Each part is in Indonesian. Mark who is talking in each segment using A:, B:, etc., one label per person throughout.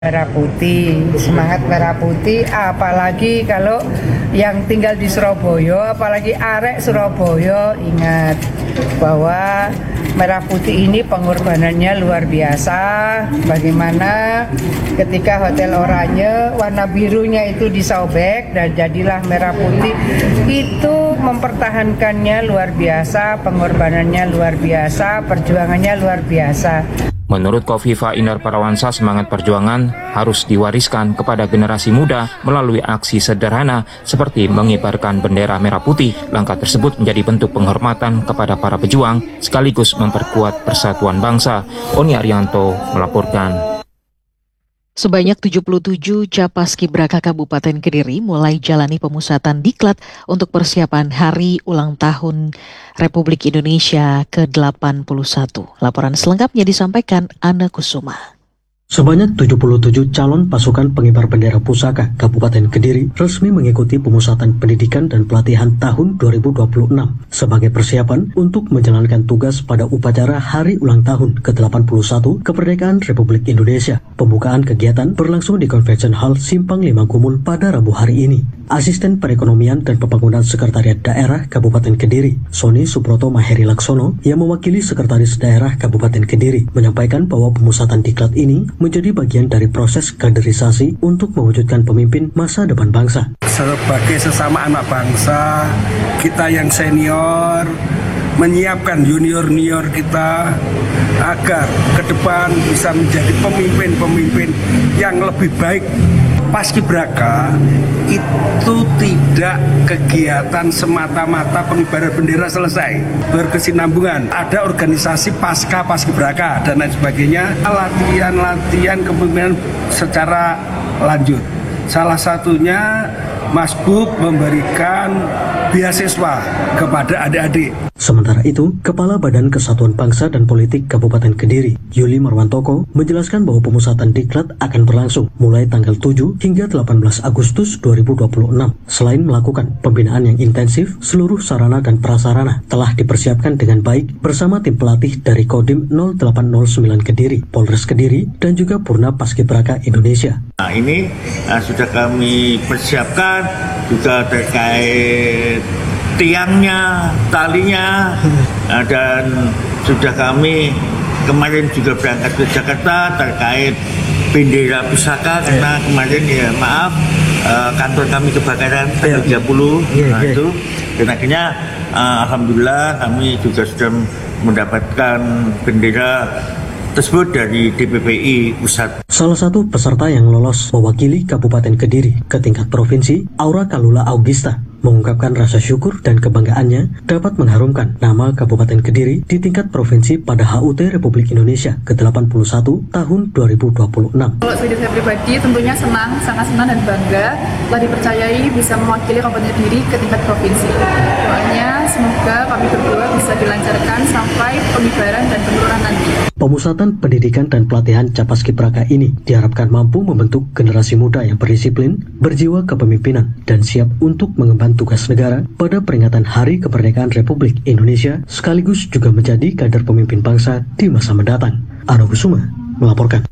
A: Merah putih, semangat merah putih, apalagi kalau yang tinggal di Surabaya, apalagi arek Surabaya, ingat bahwa merah putih ini pengorbanannya luar biasa. Bagaimana ketika Hotel Oranye warna birunya itu disobek dan jadilah merah putih, itu mempertahankannya luar biasa, pengorbanannya luar biasa, perjuangannya luar biasa.
B: Menurut Kofifa Indar Parawansa, semangat perjuangan harus diwariskan kepada generasi muda melalui aksi sederhana seperti mengibarkan bendera merah putih. Langkah tersebut menjadi bentuk penghormatan kepada para pejuang sekaligus memperkuat persatuan bangsa. Oni Arianto melaporkan.
C: Sebanyak 77 Capaskibraka Kabupaten Kediri mulai jalani pemusatan diklat untuk persiapan Hari Ulang Tahun Republik Indonesia ke-81. Laporan selengkapnya disampaikan Ana Kusuma.
D: Sebanyak 77 calon pasukan pengibar bendera pusaka Kabupaten Kediri resmi mengikuti pemusatan pendidikan dan pelatihan tahun 2026 sebagai persiapan untuk menjalankan tugas pada upacara Hari Ulang Tahun ke-81 Kemerdekaan Republik Indonesia. Pembukaan kegiatan berlangsung di Convention Hall Simpang Lima Gumul pada Rabu hari ini. Asisten Perekonomian dan Pembangunan Sekretariat Daerah Kabupaten Kediri, Sony Subroto Maheri Laksono, yang mewakili Sekretaris Daerah Kabupaten Kediri, menyampaikan bahwa pemusatan diklat ini menjadi bagian dari proses kaderisasi untuk mewujudkan pemimpin masa depan bangsa.
E: Sebagai sesama anak bangsa, kita yang senior menyiapkan junior-junior kita agar ke depan bisa menjadi pemimpin-pemimpin yang lebih baik. Paskibraka itu tidak kegiatan semata-mata pengibaran bendera selesai, berkesinambungan. Ada organisasi paskibraka dan lain sebagainya, latihan kepemimpinan secara lanjut. Salah satunya Mas Bub memberikan beasiswa kepada adik-adik.
D: Sementara itu, Kepala Badan Kesatuan Bangsa dan Politik Kabupaten Kediri, Yuli Marwantoko, menjelaskan bahwa pemusatan diklat akan berlangsung mulai tanggal 7 hingga 18 Agustus 2026. Selain melakukan pembinaan yang intensif, seluruh sarana dan prasarana telah dipersiapkan dengan baik bersama tim pelatih dari Kodim 0809 Kediri, Polres Kediri, dan juga Purna Paskibraka Indonesia.
F: Nah, ini sudah kami persiapkan juga terkait tiangnya, talinya, dan sudah kami kemarin juga berangkat ke Jakarta terkait bendera pusaka karena kemarin kantor kami kebakaran tanggal 30 itu dan akhirnya alhamdulillah kami juga sudah mendapatkan bendera tersebut dari DPPI Pusat.
D: Salah satu peserta yang lolos mewakili Kabupaten Kediri ke tingkat provinsi, Aura Kalula Augusta, mengungkapkan rasa syukur dan kebanggaannya dapat mengharumkan nama Kabupaten Kediri di tingkat provinsi pada HUT Republik Indonesia ke-81 tahun 2026.
G: Kalau saya pribadi tentunya senang, sangat senang dan bangga telah dipercayai bisa mewakili Kabupaten Kediri ke tingkat provinsi. Doanya semoga kami berdua bisa dilancarkan sampai pengibaran dan penurunan nanti.
D: Pemusatan pendidikan dan pelatihan Capaskibraka ini diharapkan mampu membentuk generasi muda yang berdisiplin, berjiwa kepemimpinan, dan siap untuk mengemban tugas negara pada peringatan Hari Kemerdekaan Republik Indonesia, sekaligus juga menjadi kader pemimpin bangsa di masa mendatang. Ana Kusuma melaporkan.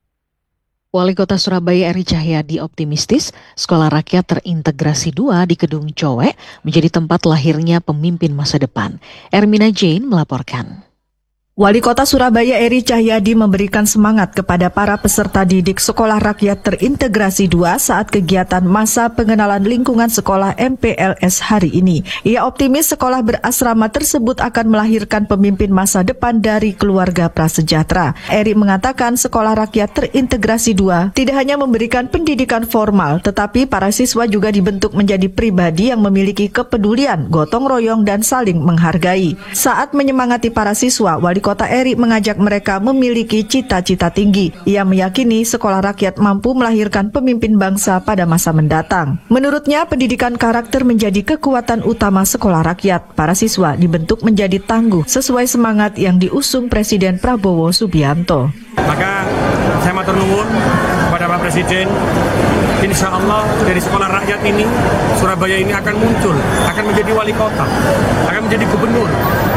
C: Wali Kota Surabaya Eri Cahyadi optimistis Sekolah Rakyat Terintegrasi 2 di Kedung Cowek menjadi tempat lahirnya pemimpin masa depan. Ermina Jane melaporkan.
H: Wali Kota Surabaya Eri Cahyadi memberikan semangat kepada para peserta didik Sekolah Rakyat Terintegrasi 2 saat kegiatan masa pengenalan lingkungan sekolah MPLS hari ini. Ia optimis sekolah berasrama tersebut akan melahirkan pemimpin masa depan dari keluarga prasejahtera. Eri mengatakan Sekolah Rakyat Terintegrasi 2 tidak hanya memberikan pendidikan formal, tetapi para siswa juga dibentuk menjadi pribadi yang memiliki kepedulian, gotong royong, dan saling menghargai. Saat menyemangati para siswa, Wali Kota Eri mengajak mereka memiliki cita-cita tinggi. Ia meyakini sekolah rakyat mampu melahirkan pemimpin bangsa pada masa mendatang. Menurutnya, pendidikan karakter menjadi kekuatan utama sekolah rakyat. Para siswa dibentuk menjadi tangguh sesuai semangat yang diusung Presiden Prabowo Subianto.
I: Maka saya matur nuwun kepada Pak Presiden, insya Allah dari sekolah rakyat ini, Surabaya ini akan muncul, akan menjadi wali kota, akan menjadi gubernur.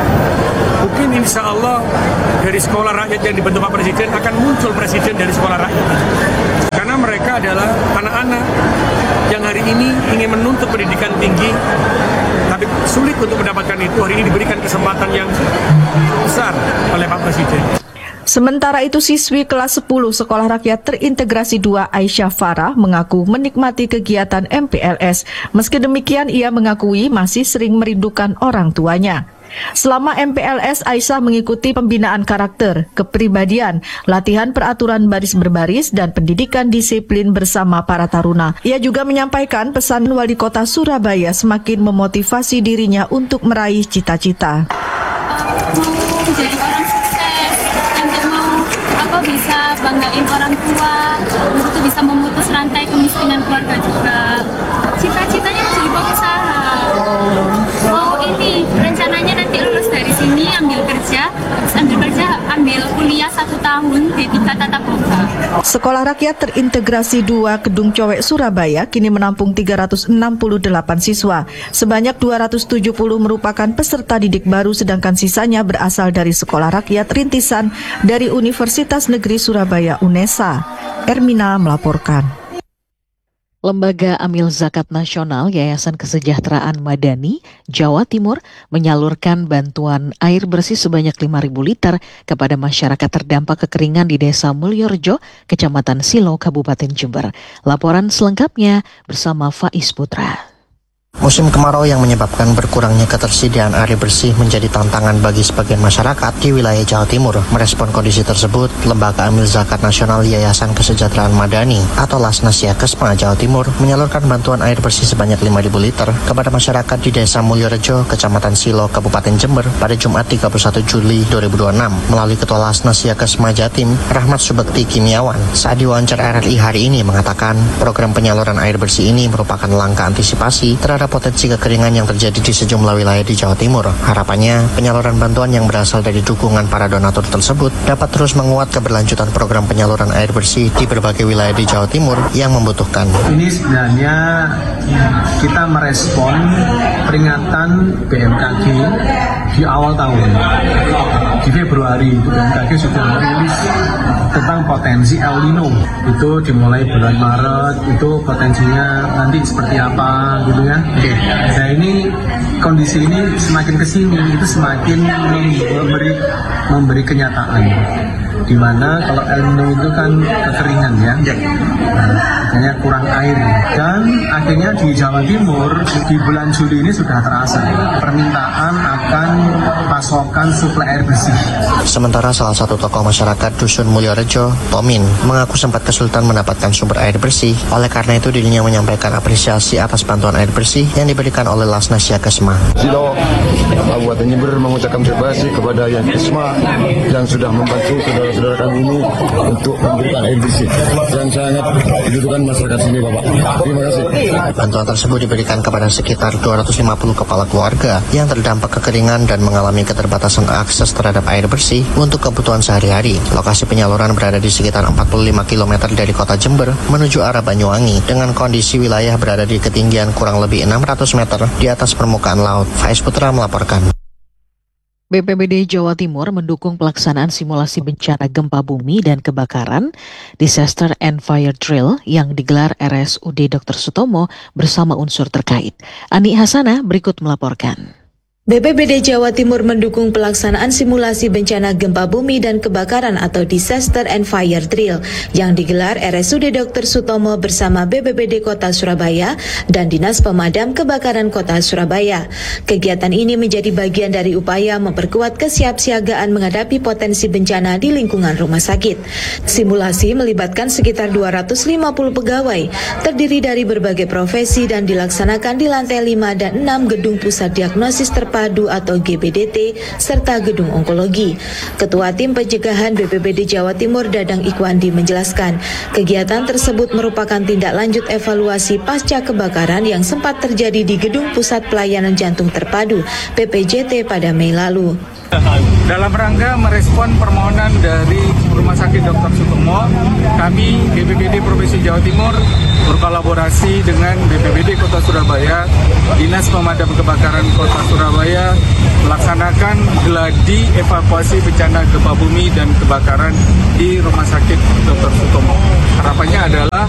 I: Mungkin insya Allah dari sekolah rakyat yang dibentuk Pak Presiden akan muncul presiden dari sekolah rakyat. Mereka adalah anak-anak yang hari ini ingin menuntut pendidikan tinggi, tapi sulit untuk mendapatkan itu. Hari ini diberikan kesempatan yang besar oleh Pak Presiden.
H: Sementara itu, siswi kelas 10 Sekolah Rakyat Terintegrasi 2 Aisyah Farah mengaku menikmati kegiatan MPLS. Meski demikian, ia mengakui masih sering merindukan orang tuanya. Selama MPLS, Aisyah mengikuti pembinaan karakter, kepribadian, latihan peraturan baris berbaris, dan pendidikan disiplin bersama para taruna. Ia juga menyampaikan pesan Wali Kota Surabaya semakin memotivasi dirinya untuk meraih cita-cita.
J: Menjadi orang sukses, untuk bisa banggain orang tua, untuk bisa memutus rantai kemiskinan keluarga juga. Cita-citanya menjadi pengusaha. Ini rencananya nanti lulus dari sini ambil kerja, ambil kuliah 1 tahun di tingkat tatap muka.
H: Sekolah Rakyat Terintegrasi 2 Kedung Cowek Surabaya kini menampung 368 siswa. Sebanyak 270 merupakan peserta didik baru, sedangkan sisanya berasal dari sekolah rakyat rintisan dari Universitas Negeri Surabaya UNESA. Ermina melaporkan.
C: Lembaga Amil Zakat Nasional Yayasan Kesejahteraan Madani, Jawa Timur menyalurkan bantuan air bersih sebanyak 5.000 liter kepada masyarakat terdampak kekeringan di Desa Mulyorejo, Kecamatan Silo, Kabupaten Jember. Laporan selengkapnya bersama Faiz Putra.
K: Musim kemarau yang menyebabkan berkurangnya ketersediaan air bersih menjadi tantangan bagi sebagian masyarakat di wilayah Jawa Timur. Merespon kondisi tersebut, Lembaga Amil Zakat Nasional Yayasan Kesejahteraan Madani atau Lasnasia Kesma Jawa Timur menyalurkan bantuan air bersih sebanyak 5.000 liter kepada masyarakat di Desa Mulyorejo, Kecamatan Silo, Kabupaten Jember pada Jumat 31 Juli 2026 melalui Ketua Lasnasia Kesma Jatim, Rahmat Subekti Kimiawan. Saat diwawancara RRI hari ini mengatakan program penyaluran air bersih ini merupakan langkah antisipasi terhadap potensi kekeringan yang terjadi di sejumlah wilayah di Jawa Timur. Harapannya, penyaluran bantuan yang berasal dari dukungan para donatur tersebut dapat terus menguat keberlanjutan program penyaluran air bersih di berbagai wilayah di Jawa Timur yang membutuhkan.
L: Ini sebenarnya kita merespon peringatan BMKG di awal tahun. Di Februari, BMKG sudah merilis tentang potensi El Nino. Itu dimulai bulan Maret, itu potensinya nanti seperti apa gitu ya. Nah ini kondisi ini semakin kesini itu semakin memberi kenyataan, di mana kalau El Nino itu kan kekeringan ya, makanya kurang air, dan akhirnya di Jawa Timur di bulan Juli ini sudah terasa permintaan akan pasokan suplai air bersih.
K: Sementara salah satu tokoh masyarakat Dusun Mulyorejo, Tomin, mengaku sempat kesulitan mendapatkan sumber air bersih. Oleh karena itu dirinya menyampaikan apresiasi atas bantuan air bersih yang diberikan oleh Lasnasia Kesma.
M: Silo, Kabupaten Jember mengucapkan terima kasih kepada yang Kesma yang sudah membantu saudara-saudara kami ini untuk memberikan air bersih yang sangat dibutuhkan masyarakat sini, Bapak. Terima kasih.
K: Bantuan tersebut diberikan kepada sekitar 250 kepala keluarga yang terdampak kekeringan dan mengalami keterbatasan akses terhadap air bersih untuk kebutuhan sehari-hari. Lokasi penyaluran berada di sekitar 45 km dari kota Jember menuju arah Banyuwangi dengan kondisi wilayah berada di ketinggian kurang lebih 600 meter di atas permukaan laut. Faiz Putra melaporkan.
C: BPBD Jawa Timur mendukung pelaksanaan simulasi bencana gempa bumi dan kebakaran Disaster and Fire Drill yang digelar RSUD Dr. Sutomo bersama unsur terkait. Ani Hasanah berikut melaporkan.
N: BPBD Jawa Timur mendukung pelaksanaan simulasi bencana gempa bumi dan kebakaran atau Disaster and Fire Drill yang digelar RSUD Dr. Sutomo bersama BPBD Kota Surabaya dan Dinas Pemadam Kebakaran Kota Surabaya. Kegiatan ini menjadi bagian dari upaya memperkuat kesiapsiagaan menghadapi potensi bencana di lingkungan rumah sakit. Simulasi melibatkan sekitar 250 pegawai, terdiri dari berbagai profesi dan dilaksanakan di lantai 5 dan 6 gedung pusat diagnosis terpadu atau GBDT serta gedung onkologi. Ketua Tim Pencegahan BPBD Jawa Timur Dadang Ikwandi menjelaskan, kegiatan tersebut merupakan tindak lanjut evaluasi pasca kebakaran yang sempat terjadi di Gedung Pusat Pelayanan Jantung Terpadu PPJT pada Mei lalu.
O: Dalam rangka merespon permohonan dari Rumah Sakit Dr. Sutomo, kami BPBD Provinsi Jawa Timur berkolaborasi dengan BPBD Kota Surabaya, Dinas Pemadam Kebakaran Kota Surabaya melaksanakan gladi evakuasi bencana gempa bumi dan kebakaran di Rumah Sakit Dr. Sutomo. Harapannya adalah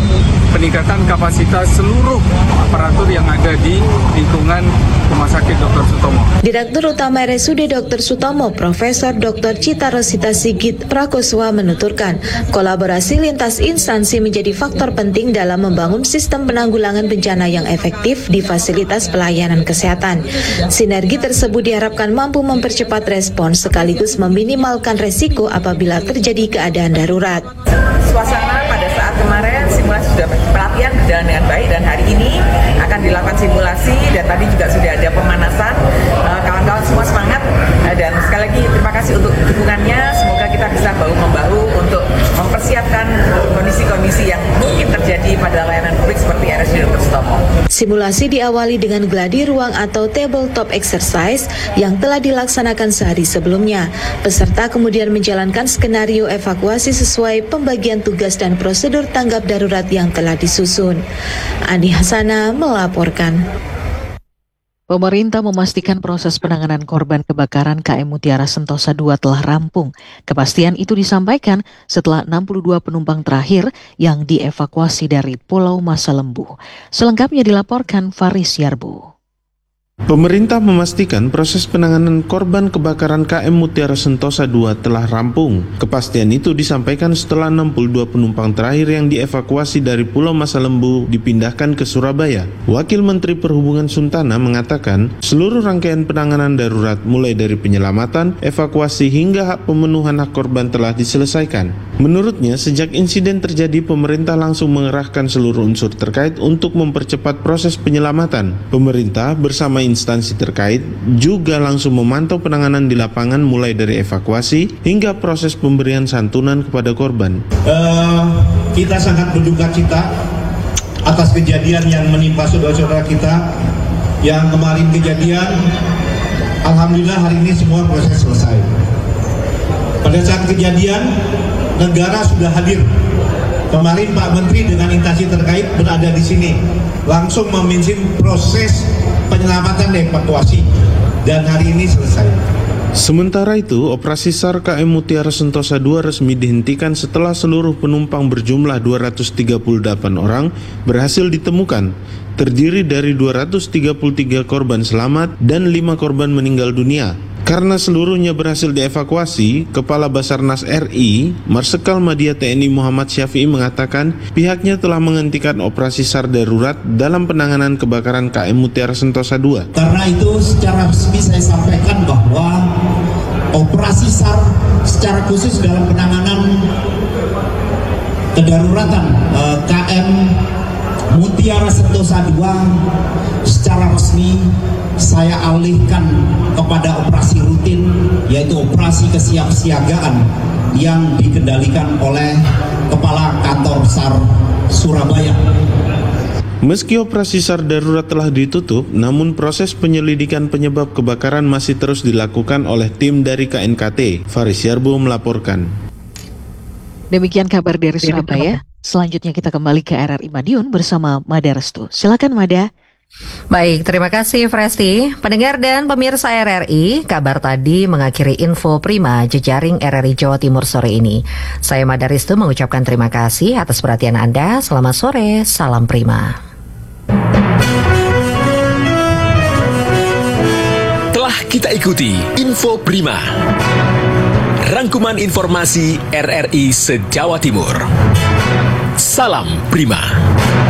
O: peningkatan kapasitas seluruh aparatur yang ada di lingkungan Rumah Sakit Dr. Sutomo.
N: Direktur Utama RSUD Dr. Sutomo, Profesor Dr. Cita Rosita Sigit Prakoswa menuturkan, kolaborasi lintas instansi menjadi faktor penting dalam membangun sistem penanggulangan bencana yang efektif di fasilitas pelayanan kesehatan. Sinergi tersebut diharapkan mampu mempercepat respons sekaligus meminimalkan resiko apabila terjadi keadaan darurat.
P: Suasana pada saat kemarin simulasi sudah pelatihan berjalan dengan baik dan hari ini akan dilakukan simulasi dan tadi juga sudah ada pemanasan. Kawan-kawan semua semangat dan sekali lagi terima kasih untuk dukungannya. Semoga kita bisa bahu-membahu untuk mempersiapkan kondisi-kondisi yang mungkin terjadi pada layanan publik seperti RSUD Dr. Sutomo.
N: Simulasi diawali dengan gladi ruang atau tabletop exercise yang telah dilaksanakan sehari sebelumnya. Peserta kemudian menjalankan skenario evakuasi sesuai pembagian tugas dan prosedur tanggap darurat yang telah disusun. Andi Hasana melaporkan.
C: Pemerintah memastikan proses penanganan korban kebakaran KM Mutiara Sentosa II telah rampung. Kepastian itu disampaikan setelah 62 penumpang terakhir yang dievakuasi dari Pulau Masalembu. Selengkapnya dilaporkan Faris Yarbu.
Q: Pemerintah memastikan proses penanganan korban kebakaran KM Mutiara Sentosa II telah rampung. Kepastian itu disampaikan setelah 62 penumpang terakhir yang dievakuasi dari Pulau Masalembu dipindahkan ke Surabaya. Wakil Menteri Perhubungan Suntana mengatakan, seluruh rangkaian penanganan darurat mulai dari penyelamatan, evakuasi hingga hak pemenuhan hak korban telah diselesaikan. Menurutnya, sejak insiden terjadi, pemerintah langsung mengerahkan seluruh unsur terkait untuk mempercepat proses penyelamatan. Pemerintah bersama instansi terkait juga langsung memantau penanganan di lapangan mulai dari evakuasi hingga proses pemberian santunan kepada korban.
R: Kita sangat berduka cita atas kejadian yang menimpa saudara-saudara kita yang kemarin kejadian. Alhamdulillah hari ini semua proses selesai. Pada saat kejadian negara sudah hadir. Kemarin Pak Menteri dengan instansi terkait berada di sini, langsung memimpin proses penyelamatan dan evakuasi, dan hari ini selesai.
Q: Sementara itu, operasi SAR KM Mutiara Sentosa II resmi dihentikan setelah seluruh penumpang berjumlah 238 orang berhasil ditemukan, terdiri dari 233 korban selamat dan 5 korban meninggal dunia. Karena seluruhnya berhasil dievakuasi, Kepala Basarnas RI, Marsikal Madya TNI Muhammad Syafi'i mengatakan pihaknya telah menghentikan operasi SAR darurat dalam penanganan kebakaran KM Mutiara Sentosa II.
R: Karena itu secara resmi saya sampaikan bahwa operasi SAR secara khusus dalam penanganan kedaruratan KM Mutiara Sentosa II secara resmi saya alihkan kepada operasi rutin, yaitu operasi kesiapsiagaan yang dikendalikan oleh Kepala Kantor SAR Surabaya.
Q: Meski operasi SAR darurat telah ditutup, namun proses penyelidikan penyebab kebakaran masih terus dilakukan oleh tim dari KNKT. Faris Yarbu melaporkan.
C: Demikian kabar dari Surabaya. Selanjutnya kita kembali ke RRI Madiun bersama Mada Restu. Silakan Mada.
S: Baik, terima kasih Fresti. Pendengar dan pemirsa RRI, kabar tadi mengakhiri info Prima jejaring RRI Jawa Timur sore ini. Saya Mada Restu mengucapkan terima kasih atas perhatian Anda. Selamat sore, salam Prima.
T: Telah kita ikuti info Prima, rangkuman informasi RRI se-Jawa Timur. Salam Prima.